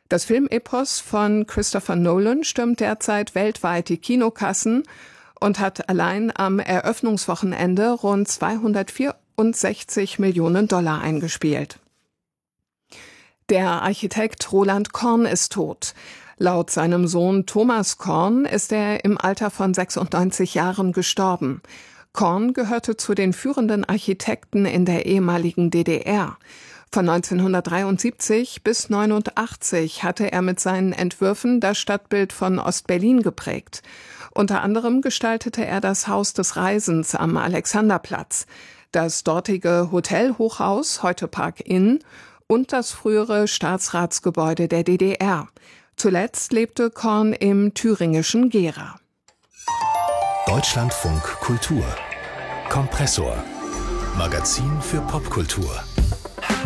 Das Filmepos von Christopher Nolan stürmt derzeit weltweit die Kinokassen und hat allein am Eröffnungswochenende rund 264 Millionen Dollar eingespielt. Der Architekt Roland Korn ist tot. Laut seinem Sohn Thomas Korn ist er im Alter von 96 Jahren gestorben. Korn gehörte zu den führenden Architekten in der ehemaligen DDR. Von 1973 bis 1989 hatte er mit seinen Entwürfen das Stadtbild von Ostberlin geprägt. Unter anderem gestaltete er das Haus des Reisens am Alexanderplatz, das dortige Hotelhochhaus, heute Park Inn, und das frühere Staatsratsgebäude der DDR. Zuletzt lebte Korn im thüringischen Gera. Deutschlandfunk Kultur. Kompressor. Magazin für Popkultur.